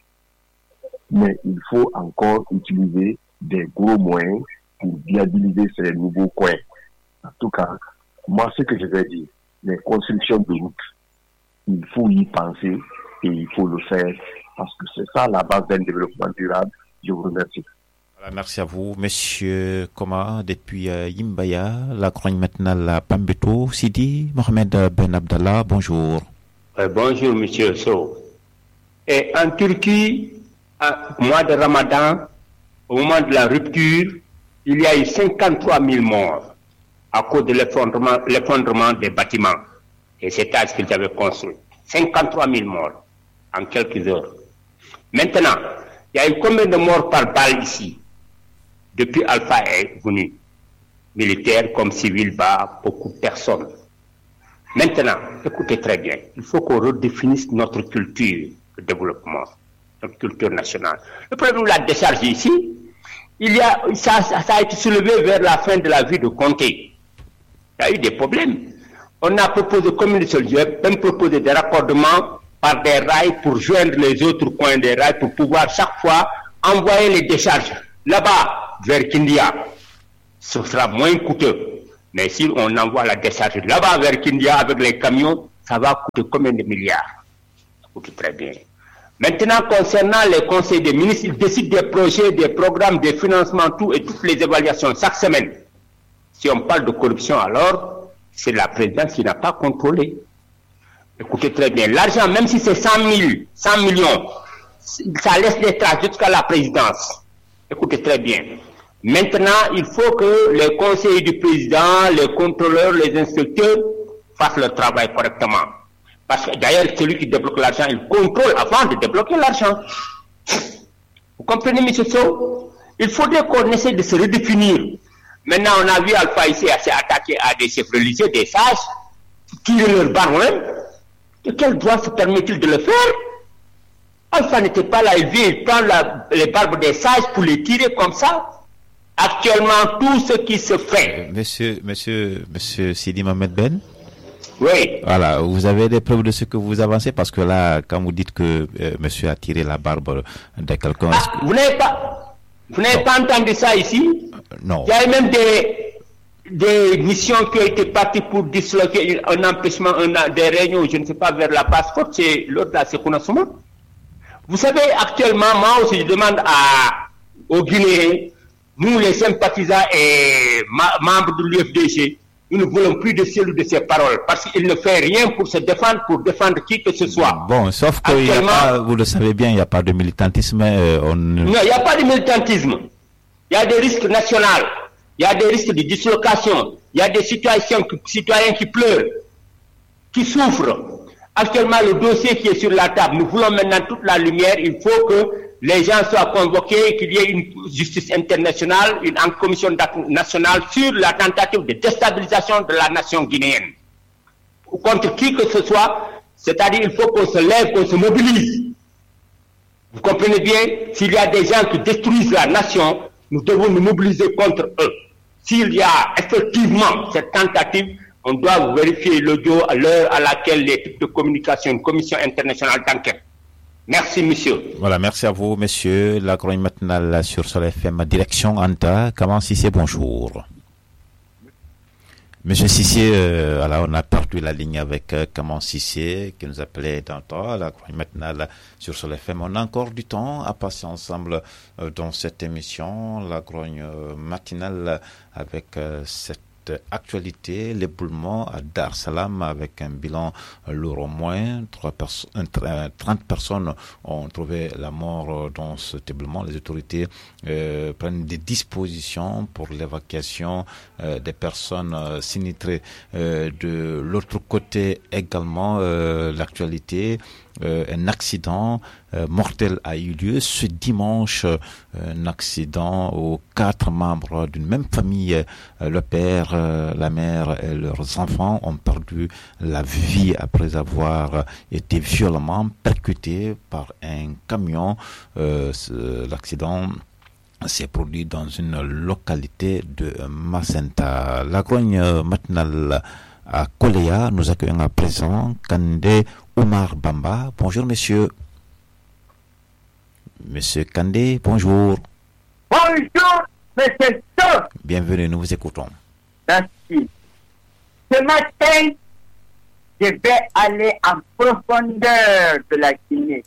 Mais il faut encore utiliser des gros moyens pour viabiliser ces nouveaux coins. En tout cas, moi, ce que je vais dire, les constructions de routes, il faut y penser et il faut le faire parce que c'est ça la base d'un développement durable. Je vous remercie. Voilà, merci à vous, Monsieur Koma, depuis euh, Yimbaya, la grogne maintenant à Pambeto. Sidi Mohamed Ben Abdallah, bonjour. Euh, bonjour, Monsieur So. Et en Turquie, au mois de Ramadan, au moment de la rupture, il y a eu cinquante-trois mille morts à cause de l'effondrement, l'effondrement des bâtiments et cet étages qu'ils avaient construits. cinquante-trois mille morts en quelques heures. Maintenant, il y a eu combien de morts par balle ici depuis Alpha est venu? Militaires comme civils, bas, beaucoup de personnes. Maintenant, écoutez très bien, il faut qu'on redéfinisse notre culture de développement, notre culture nationale. Le problème de la décharge ici, il y a, ça, ça, ça a été soulevé vers la fin de la vie de Conté. Il y a eu des problèmes. On a proposé, comme le seul Dieu, même proposé des raccordements par des rails pour joindre les autres coins des rails pour pouvoir chaque fois envoyer les décharges là-bas, vers Kindia. Ce sera moins coûteux. Mais si on envoie la décharge là-bas vers Kindia avec les camions, ça va coûter combien de milliards? Ça coûte très bien. Maintenant, concernant les conseils des ministres, ils décident des projets, des programmes, des financements, tout et toutes les évaluations chaque semaine. Si on parle de corruption, alors, c'est la présidence qui n'a pas contrôlé. Écoutez très bien, l'argent, même si c'est cent mille, cent millions, ça laisse des traces jusqu'à la présidence. Écoutez très bien. Maintenant, il faut que les conseillers du président, les contrôleurs, les inspecteurs fassent leur travail correctement. Parce que d'ailleurs, celui qui débloque l'argent, il contrôle avant de débloquer l'argent. Vous comprenez, M. Sow? Il faudrait qu'on essaie de se redéfinir. Maintenant, on a vu Alpha ici s'est attaqué à des chefs religieux, des sages, qui tirent leur barbe même. De quel droit se permet-il de le faire? Alpha n'était pas là, il vient, il prend la, les barbes des sages pour les tirer comme ça. Actuellement, tout ce qui se fait. Monsieur, monsieur, monsieur Sidi Mohamed Ben? Oui. Voilà, vous avez des preuves de ce que vous avancez, parce que là, quand vous dites que euh, monsieur a tiré la barbe de quelqu'un... Ah, que... Vous n'avez pas, vous n'avez pas entendu ça ici? Non. Il y a même des, des missions qui ont été parties pour disloquer un empêchement, un, des réunions, je ne sais pas, vers la passeport, c'est l'autre là, c'est Kounassouma. Vous savez, actuellement, moi aussi, je demande à, aux Guinéens, nous les sympathisants et ma, membres de l'U F D G, nous ne voulons plus de ciel ou de ses paroles, parce qu'il ne fait rien pour se défendre, pour défendre qui que ce soit. Bon, sauf que il y a pas, vous le savez bien, il n'y a pas de militantisme. Euh, on... Non, il n'y a pas de militantisme. Il y a des risques nationaux, il y a des risques de dislocation, il y a des situations, citoyens qui pleurent, qui souffrent. Actuellement, le dossier qui est sur la table, nous voulons maintenant toute la lumière. Il faut que les gens soient convoqués, qu'il y ait une justice internationale, une commission nationale sur la tentative de déstabilisation de la nation guinéenne. Ou contre qui que ce soit, c'est-à-dire il faut qu'on se lève, qu'on se mobilise. Vous comprenez bien, s'il y a des gens qui détruisent la nation, nous devons nous mobiliser contre eux. S'il y a effectivement cette tentative, on doit vérifier l'audio à l'heure à laquelle les types de communication, une commission internationale d'enquête. Merci, monsieur. Voilà, merci à vous, monsieur. La chronique matinale sur Sol F M, direction Anta. Comment Sissé, bonjour. Monsieur Sissé, euh, voilà, on a perdu la ligne avec euh, Comment Sissé, qui nous appelait d'Anta. La chronique matinale sur Sol F M. On a encore du temps à passer ensemble euh, dans cette émission. La chronique euh, matinale avec euh, cette actualité, l'éboulement à Dar Salam avec un bilan lourd au moins. trente personnes ont trouvé la mort dans cet éboulement. Les autorités euh, prennent des dispositions pour l'évacuation euh, des personnes euh, sinistrées. Euh, de l'autre côté également, euh, l'actualité, Euh, un accident euh, mortel a eu lieu ce dimanche, euh, un accident où quatre membres d'une même famille, euh, le père, euh, la mère et leurs enfants ont perdu la vie après avoir été violemment percutés par un camion. Euh, l'accident s'est produit dans une localité de Macenta. La grogne matinale à Koléa, nous accueillons à présent Kandé Omar Bamba. Bonjour monsieur. Monsieur Kandé, bonjour. Bonjour monsieur Sow. Bienvenue, nous vous écoutons. Merci. Ce matin, je vais aller en profondeur de la Guinée.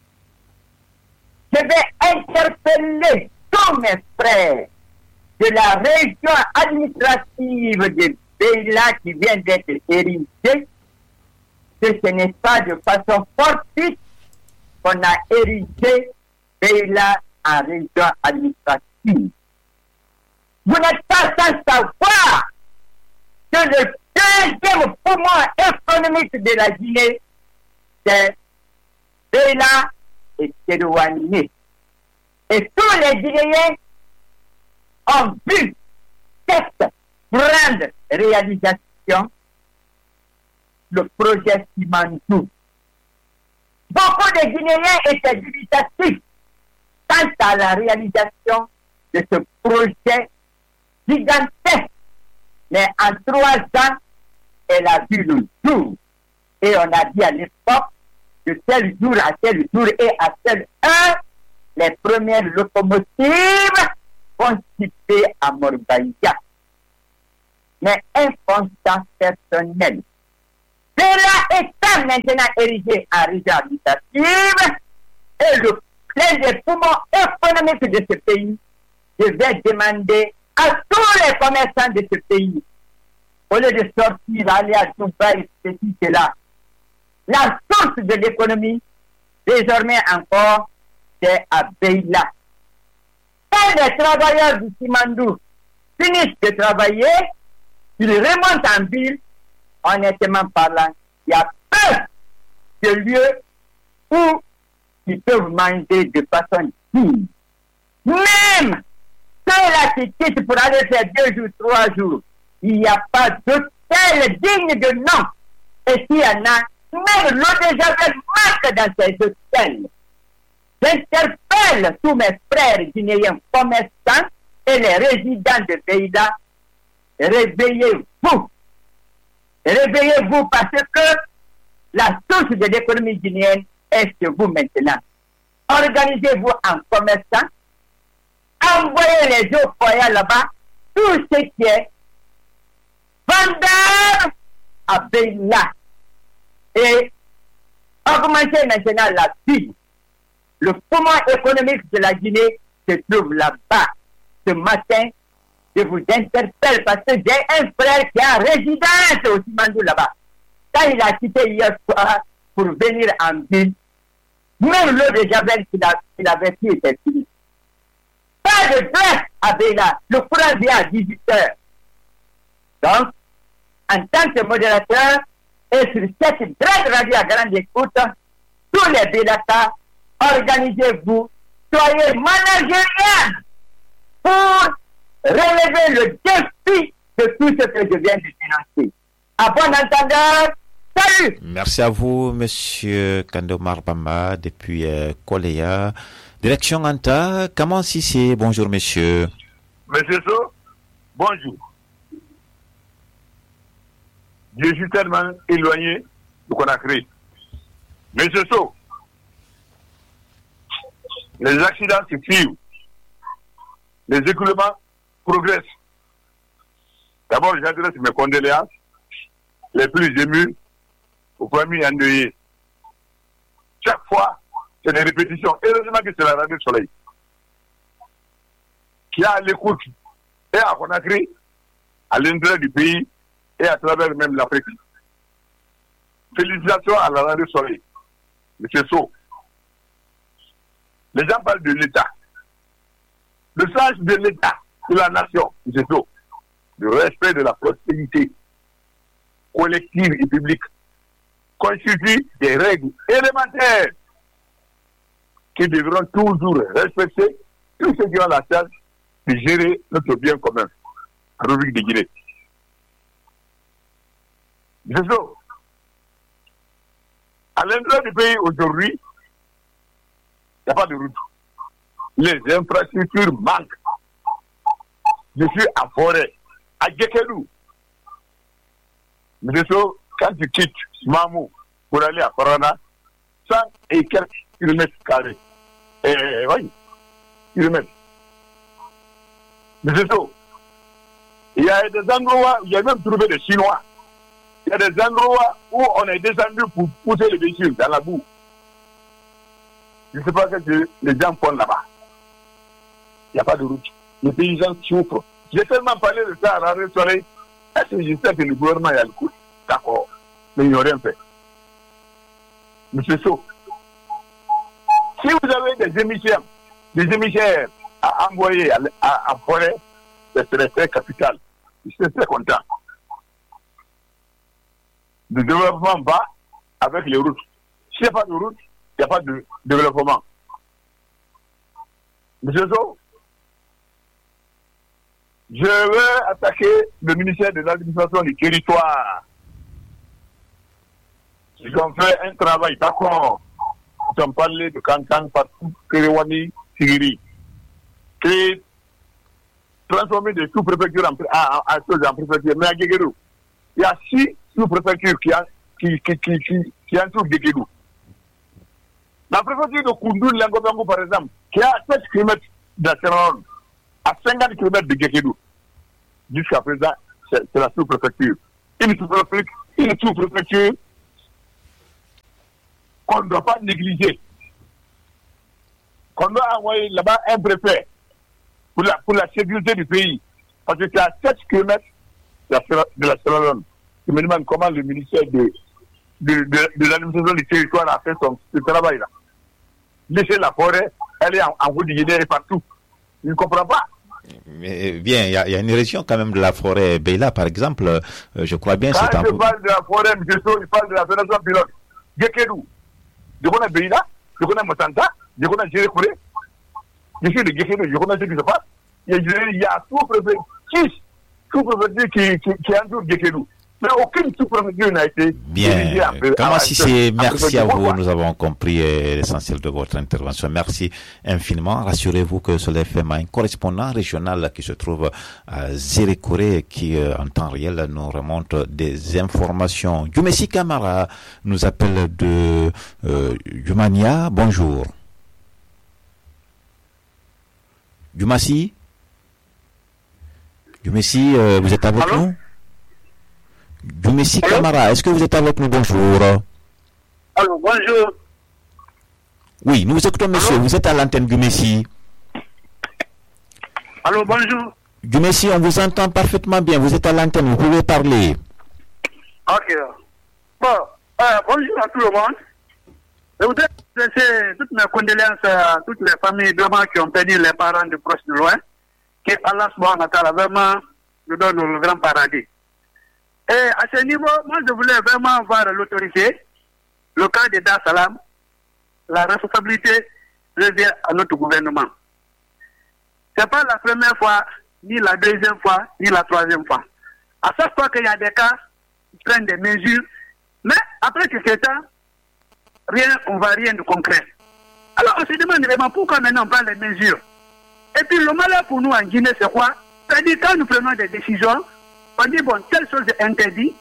Je vais interpeller tous mes frères de la région administrative de Beila qui vient d'être érigée, que ce n'est pas de façon fortuite qu'on a érigé Beila en région administrative. Vous n'êtes pas sans savoir que le deuxième poumon économique de la Guinée, c'est Beila et Kérouané. Et tous les Guinéens ont vu cette grande réalisation, le projet Simandou. Beaucoup de Guinéens étaient dubitatifs quant à la réalisation de ce projet gigantesque. Mais en trois ans, elle a vu le jour. Et on a dit à l'époque, de tel jour à tel jour et à tel heure, les premières locomotives vont situer à Morbaïa. Mais un constat personnel. Cela étant maintenant érigé en région administrative et le plein des poumons économiques de ce pays, je vais demander à tous les commerçants de ce pays, au lieu de sortir, aller à Dubaï, ceci, cela, la source de l'économie, désormais encore, c'est à Beila. quand les travailleurs du Simandou finissent de travailler, ils remontent en ville, honnêtement parlant, il y a peu de lieux où ils peuvent manger de façon digne. Même ceux-là qui quittent pour aller faire deux jours, trois jours, il n'y a pas d'hôtel digne de nom. Et s'il y en a, même l'eau de Javel manque dans ces hôtels. J'interpelle tous mes frères guinéens commerçants et les résidents de Beïda. Réveillez-vous. Réveillez-vous parce que la source de l'économie guinéenne est chez vous maintenant. Organisez-vous en commerçant. Envoyez les eaux foyers là-bas. Tout ce qui est vendeur à Beïda. Et augmenter maintenant la vie. Le poumon économique de la Guinée se trouve là-bas. Ce matin, je vous interpelle parce que j'ai un frère qui a résidence au Simandou là-bas. Quand il a quitté hier soir pour venir en ville, même l'eau de Javel qu'il a, qu'il avait pris était fini. Pas de glace à Béla. Le courant vient à dix-huit heures. Donc, en tant que modérateur, et sur cette grande radio à grande écoute, tous les Bélata, organisez-vous, soyez managériens pour relever le défi de tout ce que je viens de dénoncer. À bon entendeur, salut! Merci à vous, Monsieur Kandomar Bamba, depuis euh, Koleya. Direction Anta, comment si c'est? Bonjour, monsieur. Monsieur So, bonjour. Je suis tellement éloigné de Conakry. Monsieur So, les accidents se suivent. Les écoulements progressent. D'abord, j'adresse mes condoléances les plus émues aux familles endeuillées. Chaque fois, c'est des répétitions. Heureusement que c'est la radio Soleil qui a à l'écoute et à Conakry, à l'intérieur du pays et à travers même l'Afrique. Félicitations à la radio Soleil. Monsieur So. Les gens parlent de l'État. Le sens de l'État, de la nation, c'est tout. Le respect de la prospérité collective et publique constitue des règles élémentaires qui devront toujours respecter tous ceux qui ont la charge de gérer notre bien commun en République de Guinée. C'est ça. À l'intérieur du pays aujourd'hui, il n'y a pas de route. Les infrastructures manquent. Je suis à Forêt, à Djekedou. Mais c'est ça, quand tu quittes Mamou pour aller à Corona, cent et quelques kilomètres carrés. Eh oui, kilomètres. Mais c'est ça. Il y a des endroits où il y a même trouvé des Chinois. Il y a des endroits où on est descendu pour pousser les véhicules dans la boue. Je ne sais pas ce que les gens font là-bas. Il n'y a pas de route. Les paysans souffrent. J'ai tellement parlé de ça à la radio Soleil. Est-ce que je sais que le gouvernement est à l'écoute? D'accord. Mais ils n'ont rien fait. Monsieur So, si vous avez des émissaires, des émissaires à envoyer à, à, à Forêt, ce serait très capital. Je suis très content. Le développement va avec les routes. S'il n'y a pas de route, il n'y a pas de développement. Monsieur So, je veux attaquer le ministère de l'administration du territoire. Ils ont fait un travail, d'accord. Ils ont parlé de Kankan, partout, Kéréwani, Sigiri. Créer, transformer des sous-préfectures en, en, en, en, en préfecture. Mais à Guéguérou, il y a six sous-préfectures qui, qui, qui, qui, qui, qui entourent Guéguérou. La préfecture de Koundou, Langobango, par exemple, qui est à sept kilomètres de la Sierra, à cinquante kilomètres de Guéguérou. Jusqu'à présent, c'est la sous-préfecture. Une sous-préfecture, une sous-préfecture qu'on ne doit pas négliger. Qu'on doit envoyer là-bas un préfet pour la, pour la sécurité du pays. Parce que c'est à sept kilomètres de la Sierra Leone. Je me demande comment le ministère de, de, de, de l'administration du territoire a fait son ce travail-là. Laisser la forêt, elle est en, en route de Guinée et partout. Il ne comprend pas. Mais bien, il y, y a une région quand même de la forêt Beila, par exemple, euh, je crois bien. Quand c'est je un... parle de la forêt, M. So, il parle de la fédération pilote. Gekedou. Je connais Beila, je connais Motanta, je connais Jérékouré. Je suis de Gekedou, je connais ce qui se passe. Il y a tout préfet, six sous-préfectures qui, qui, qui entourent Gekedou. Mais aucune sous-préfecture n'a été dirigée Bien. après. Comment si c'est merci à vous, Pourquoi? nous avons compris euh, l'essentiel de votre intervention. Merci infiniment. Rassurez-vous que Soleil F M a un correspondant régional qui se trouve à Zérékouré qui euh, en temps réel nous remonte des informations. Youmessi Kamara nous appelle de euh, Youmania. Bonjour. Youmassi Youmessi, euh, vous êtes avec Allô? nous? Youmessi Kamara, est-ce que vous êtes avec nous? Bonjour. Allô, bonjour. Oui, nous vous écoutons, monsieur. Allô? Vous êtes à l'antenne Youmessi. Allô, bonjour. Youmessi, on vous entend parfaitement bien. Vous êtes à l'antenne, vous pouvez parler. Ok. Bon, euh, bonjour à tout le monde. Je voudrais adresser toutes mes condoléances à toutes les familles vraiment qui ont perdu les parents de proche de loin. Que Allah subhanahu wa ta'ala vraiment nous donne le grand paradis. Et à ce niveau, moi je voulais vraiment voir l'autorité, le cas de Dar Salam, la responsabilité revient à notre gouvernement. Ce n'est pas la première fois, ni la deuxième fois, ni la troisième fois. À chaque fois qu'il y a des cas, ils prennent des mesures, mais après quelques temps, rien, on ne voit rien de concret. Alors on se demande vraiment pourquoi maintenant on prend les mesures. Et puis le malheur pour nous en Guinée, c'est quoi? C'est-à-dire quand nous prenons des décisions, on dit bon, telle chose est interdite.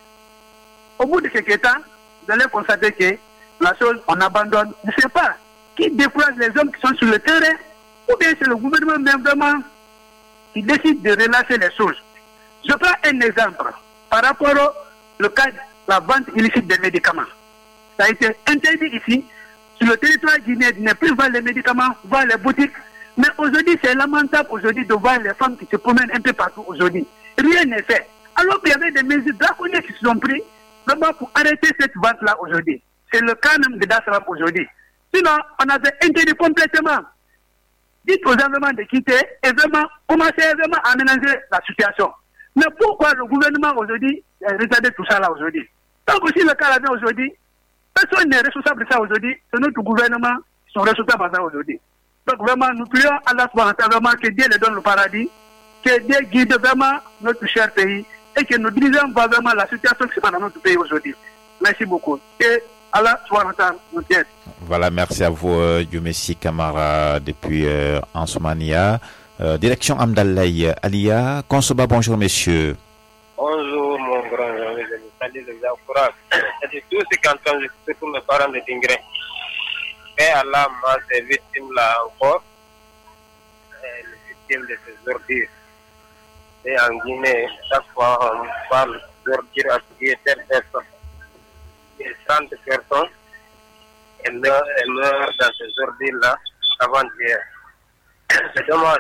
Au bout de quelques temps, vous allez constater que la chose, on abandonne. Je ne sais pas qui décourage les hommes qui sont sur le terrain, ou bien c'est le gouvernement même vraiment qui décide de relâcher les choses. Je prends un exemple par rapport au cas de la vente illicite des médicaments. Ça a été interdit ici, sur le territoire guinéen, de ne plus voir les médicaments, voir les boutiques. Mais aujourd'hui, c'est lamentable aujourd'hui de voir les femmes qui se promènent un peu partout aujourd'hui. Rien n'est fait. Alors qu'il y avait des mesures draconiennes qui se sont prises vraiment pour arrêter cette vente-là aujourd'hui. C'est le cas même de Dar Salam aujourd'hui. Sinon, on avait interdit complètement. Dites aux gouvernements de quitter et vraiment commencer vraiment à aménager la situation. Mais pourquoi le gouvernement aujourd'hui a retardé tout ça là aujourd'hui? Tant que si le cas là vient aujourd'hui, personne n'est responsable de ça aujourd'hui. C'est notre gouvernement qui sont responsables de ça aujourd'hui. Donc vraiment, nous prions Allah subhanahu wa ta'ala vraiment que Dieu le donne le paradis, que Dieu guide vraiment notre cher pays et que nous dirigeons vraiment la situation qui se passe dans notre pays aujourd'hui. Merci beaucoup. Et Allah subhanahu wa ta'ala nous aide. Voilà, merci à vous, euh, Youmessi Kamara, depuis euh, Ansomania. Euh, direction Amdalaï Alia. Konsoba, bonjour, messieurs. Bonjour, mon grand ami, je me salue de Zafoura. C'est tout ce qu'entend, surtout mes parents de Tingré. Et Allah m'a ces victimes-là encore, et les victimes de ces ordures. Et en Guinée, chaque fois on parle d'ordures associées à telle personne. Et trente personnes, elles meurent, elles meurent dans ces ordures-là avant-hier. C'est dommage.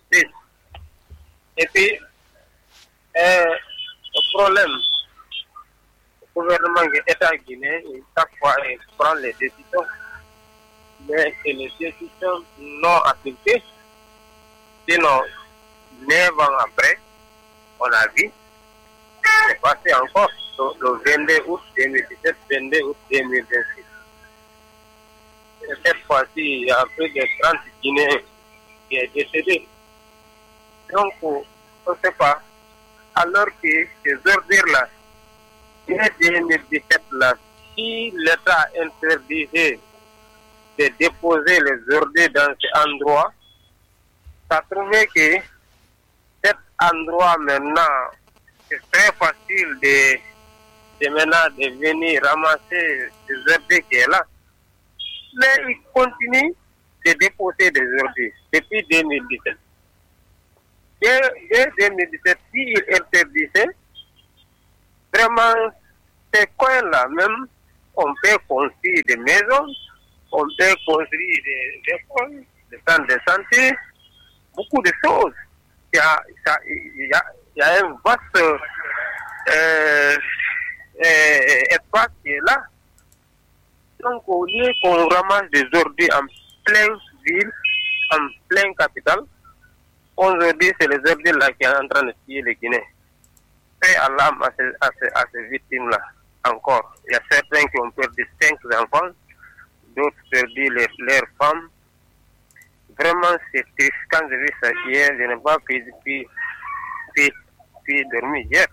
Et puis, euh, le problème, le gouvernement de l'État guinéen, chaque fois il prend les décisions, mais c'est les décisions non appliquées. Sinon, neuf ans après, on a vu, c'est passé encore le vingt-deux août deux mille dix-sept, vingt-deux août deux mille vingt-six. Et cette fois-ci, il y a plus de trente Guinéens qui sont décédés. Donc, on ne sait pas, alors que ces ordures-là, dès deux mille dix-sept, là, si l'État interdisait de déposer les ordures dans cet endroit, ça trouvait que cet endroit maintenant, c'est très facile de, de maintenant de venir ramasser les ordures qui est là. Mais il continue de déposer des ordures depuis deux mille dix-sept. Dès, dès deux mille dix-sept, s'il interdisait, vraiment, ces coins-là même, on peut construire des maisons, on peut construire des écoles, des centres de santé, beaucoup de choses. Il y a, il y a, il y a un vaste euh, euh, espace qui est là. Donc, au lieu qu'on ramasse des ordures en pleine ville, en pleine capitale, Aujourd'hui, c'est les ordures là qui sont en train de tuer les Guinéens. Paix à l'âme à ces, à ces, à ces victimes-là. Encore. Il y a certains qui ont perdu cinq enfants, d'autres perdu leurs leur femmes. Vraiment, c'est triste. Quand j'ai vu ça hier, je n'ai pas pu, pu, pu, pu dormir hier.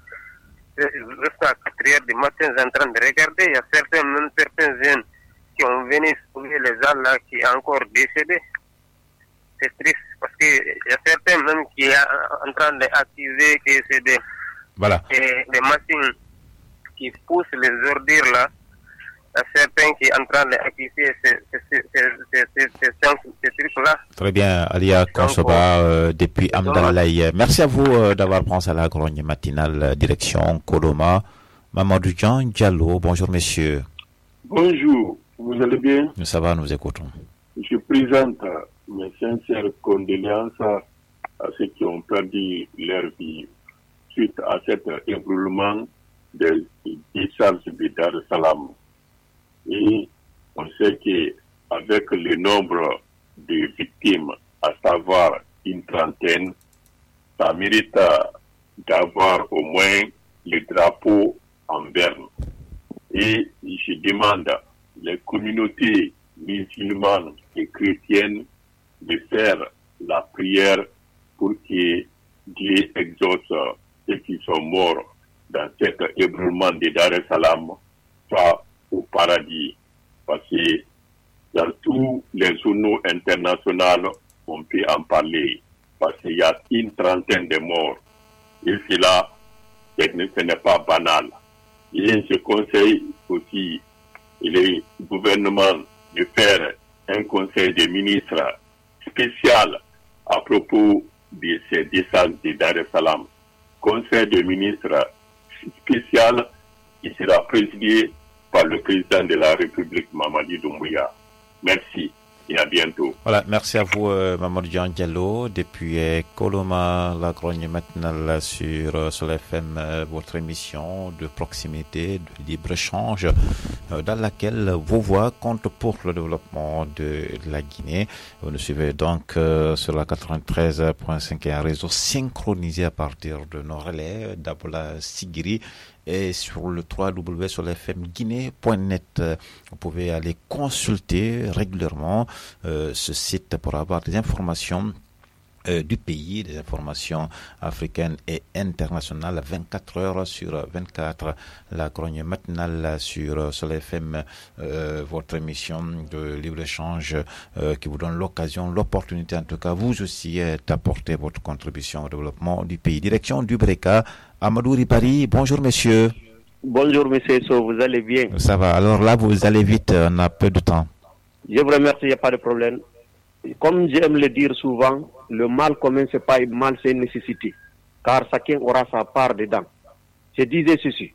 Jusqu'à quatre heures du matin, je suis en train de regarder. Il y a certains, même certains jeunes qui ont venu sauver les gens là qui sont encore décédés. C'est triste parce qu'il y a certains même qui sont en train d'activer que c'est des, voilà. des, des machines qui poussent les ordures là. Il y a certains qui sont en train d'activer ces, ces, ces, ces, ces, ces, ces trucs-là. Très bien, Alia Konsoba, euh, depuis Amdalaï. Merci à vous euh, d'avoir pensé à la grogne matinale, direction Koloma. Mamadou Jean Diallo, bonjour messieurs. Bonjour, vous allez bien? Ça va, nous écoutons. Je présente mes sincères condoléances à ceux qui ont perdu leur vie suite à cet ébroulement des essences de Dar es Salaam. Et on sait qu'avec le nombre de victimes, à savoir une trentaine, ça mérite d'avoir au moins le drapeau en berne. Et je demande les communautés musulmanes et chrétiennes de faire la prière pour que Dieu exauce ceux qui sont morts dans cet ébroulement de Dar es Salaam, soit au paradis. Parce que dans tous les journaux internationaux, on peut en parler. Parce qu'il y a une trentaine de morts. Et cela, ce n'est pas banal. Et je conseille aussi le gouvernement de faire un conseil des ministres spécial à propos de ces descentes de Dar es Salaam. Conseil des ministres spécial qui sera présidé par le président de la République, Mamadi Doumbouya. Merci et à bientôt. Voilà, merci à vous, euh, Mamadou Jean Diallo, depuis euh, Koloma, la grogne matinale sur euh, sur F M, euh, votre émission de proximité, de libre-échange, euh, dans laquelle vos voix comptent pour le développement de la Guinée. Vous nous suivez donc euh, sur la quatre-vingt-treize point cinq, un réseau synchronisé à partir de nos relais, d'Abola Sigiri, et sur le w w w point sur f m guinée point net. Vous pouvez aller consulter régulièrement euh, ce site pour avoir des informations euh, du pays, des informations africaines et internationales, vingt-quatre heures sur vingt-quatre. La grogne matinale sur sur F M, euh, votre émission de libre-échange euh, qui vous donne l'occasion, l'opportunité en tout cas, vous aussi, euh, d'apporter votre contribution au développement du pays. Direction du Breka, Amadou Ribari, bonjour monsieur. Bonjour monsieur So, vous allez bien? Ça va, alors là vous allez vite, on a peu de temps. Je vous remercie, il n'y a pas de problème. Comme j'aime le dire souvent, le mal commun c'est pas une mal, c'est une nécessité. Car chacun aura sa part dedans. Je disais ceci.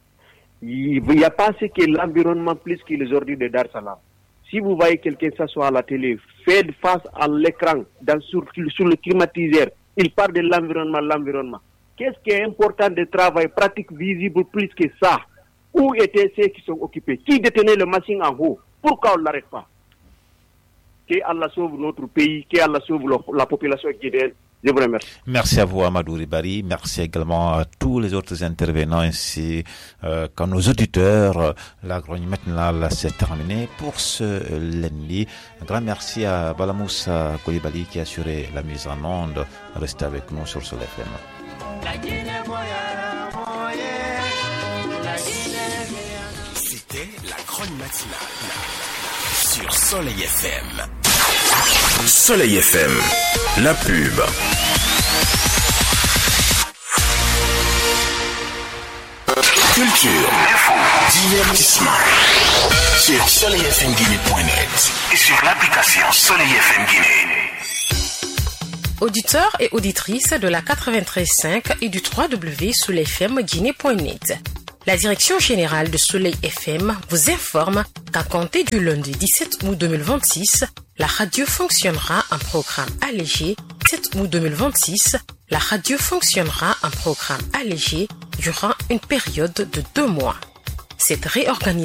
Il n'y a pas ce que l'environnement plus que les ordures de Dar es Salaam. Si vous voyez quelqu'un s'asseoir à la télé, fait face à l'écran, dans, sur, sur le climatiseur, il parle de l'environnement, l'environnement. Qu'est-ce qui est important de travail pratique visible plus que ça? Où étaient ceux qui sont occupés? Qui détenait le machine en haut? Pourquoi on ne l'arrête pas? Que Allah sauve notre pays, que Allah sauve la population guinéenne. Je vous remercie. Merci à vous, Amadou Ribari. Merci également à tous les autres intervenants ainsi euh, qu'à nos auditeurs. La grogne matinale s'est terminée pour ce lundi. Un grand merci à Balamoussa Koulibaly qui a assuré la mise en onde. Restez avec nous sur Sol F M. C'était la grogne matinale sur Soleil F M. Soleil F M, la pub. Culture, divertissement sur soleil f m guinée point net et sur l'application Soleil F M Guinée. Auditeurs et auditrices de la quatre-vingt-treize point cinq et du w w w point soleil f m guinée point net. La direction générale de Soleil F M vous informe qu'à compter du lundi dix-sept août deux mille vingt-six, la radio fonctionnera en programme allégé. sept août deux mille vingt-six, la radio fonctionnera en programme allégé durant une période de deux mois. Cette réorganisation